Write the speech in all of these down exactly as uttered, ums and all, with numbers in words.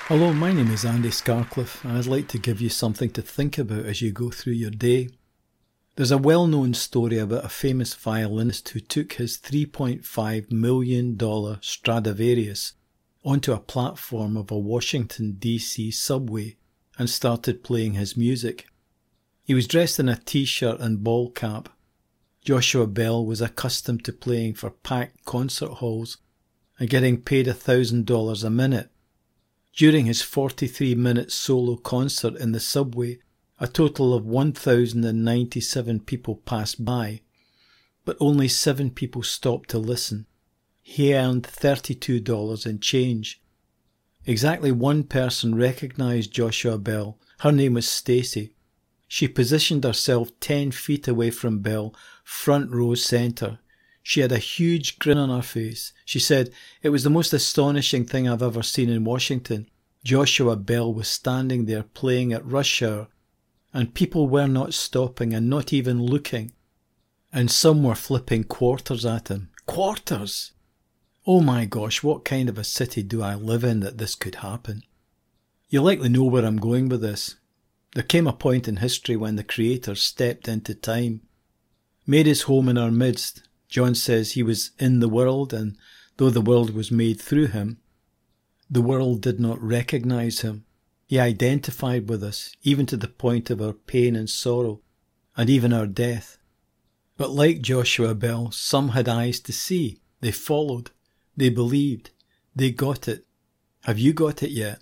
Hello, my name is Andy Scarcliffe, and I'd like to give you something to think about as you go through your day. There's a well-known story about a famous violinist who took his three point five million dollars Stradivarius onto a platform of a Washington, D C subway and started playing his music. He was dressed in a t-shirt and ball cap. Joshua Bell was accustomed to playing for packed concert halls and getting paid one thousand dollars a minute. During his forty-three minute solo concert in the subway, a total of one thousand ninety-seven people passed by, but only seven people stopped to listen. He earned thirty-two dollars in change. Exactly one person recognised Joshua Bell. Her name was Stacy. She positioned herself ten feet away from Bell, front row centre. She had a huge grin on her face. She said, "It was the most astonishing thing I've ever seen in Washington. Joshua Bell was standing there playing at rush hour, and people were not stopping and not even looking. And some were flipping quarters at him." Quarters! Oh my gosh, what kind of a city do I live in that this could happen? You likely know where I'm going with this. There came a point in history when the Creator stepped into time, made his home in our midst. John says he was in the world, and though the world was made through him, the world did not recognise him. He identified with us, even to the point of our pain and sorrow, and even our death. But like Joshua Bell, some had eyes to see. They followed. They believed. They got it. Have you got it yet?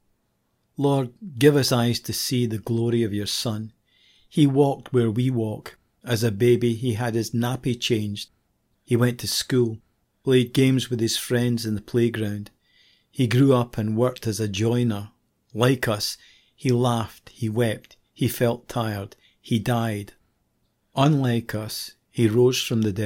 Lord, give us eyes to see the glory of your Son. He walked where we walk. As a baby, he had his nappy changed. He went to school, played games with his friends in the playground. He grew up and worked as a joiner. Like us, he laughed, he wept, he felt tired, he died. Unlike us, he rose from the dead.